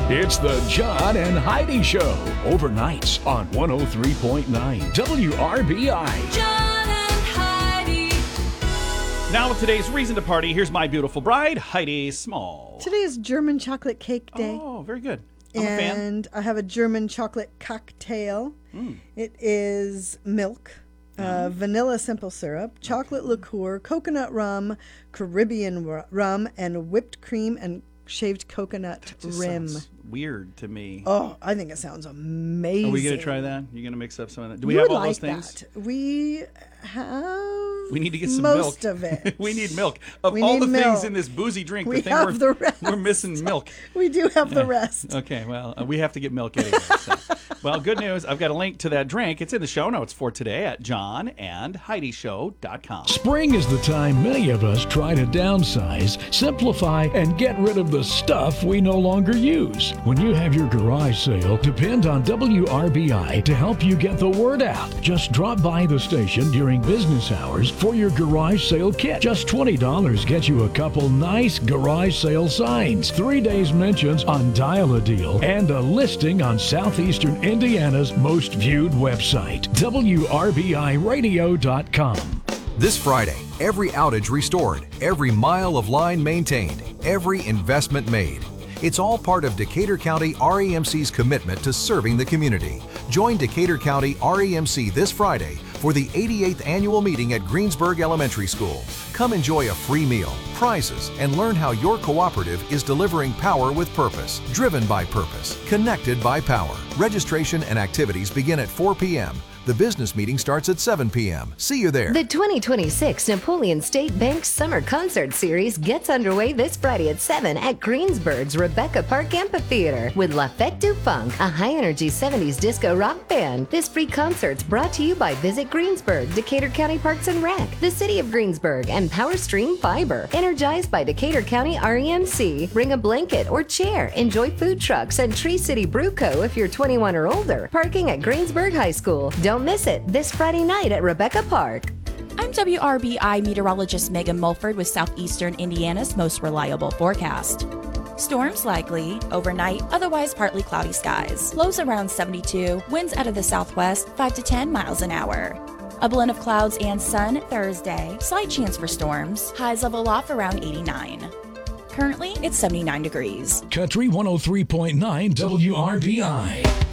It's the John and Heidi Show, overnights on 103.9 WRBI. John and Heidi. Now with today's reason to party, here's my beautiful bride, Heidi Small. Today is German chocolate cake day. Oh, very good. I'm a fan. And I have a German chocolate cocktail. It is milk, vanilla simple syrup, chocolate liqueur, coconut rum, Caribbean rum, and whipped cream and shaved coconut rim. Sounds weird to me. Oh, I think it sounds amazing. Are we going to try that? You're going to mix up some of that? Do we You have would all those like things? that. We have We need to get some milk. most of it. We need milk. Of We all need the things milk. in this boozy drink, We the thing have the rest. we're missing milk. We do have the rest. Okay, well, we have to get milk anyway. So. Well, good news. I've got a link to that drink. It's in the show notes for today at johnandheidishow.com. Spring is the time many of us try to downsize, simplify, and get rid of the stuff we no longer use. When you have your garage sale, depend on WRBI to help you get the word out. Just drop by the station during business hours for your garage sale kit. Just $20 gets you a couple nice garage sale signs, 3 days mentions on Dial a Deal, and a listing on Southeastern Indiana's most viewed website, WRBIRadio.com. This Friday, every outage restored, every mile of line maintained, every investment made. It's all part of Decatur County REMC's commitment to serving the community. Join Decatur County REMC this Friday for the 88th annual meeting at Greensburg Elementary School. Come enjoy a free meal, prizes, and learn how your cooperative is delivering power with purpose, driven by purpose, connected by power. Registration and activities begin at 4 p.m. The business meeting starts at 7 p.m. See you there. The 2026 Napoleon State Bank Summer Concert Series gets underway this Friday at 7 at Greensburg's Rebecca Park Amphitheater with La Fête du Funk, a high-energy 70s disco rock band. This free concert's brought to you by Visit Greensburg, Decatur County Parks and Rec, the City of Greensburg, and PowerStream Fiber. Energized by Decatur County REMC. Bring a blanket or chair. Enjoy food trucks and Tree City Brew Co. if you're 21 or older. Parking at Greensburg High School. Don't miss it this Friday night at Rebecca Park. I'm WRBI meteorologist Megan Mulford with Southeastern Indiana's most reliable forecast. Storms likely, overnight, otherwise partly cloudy skies. Lows around 72, winds out of the southwest 5 to 10 miles an hour. A blend of clouds and sun Thursday, slight chance for storms, highs level off around 89. Currently, it's 79 degrees. Country 103.9 WRBI.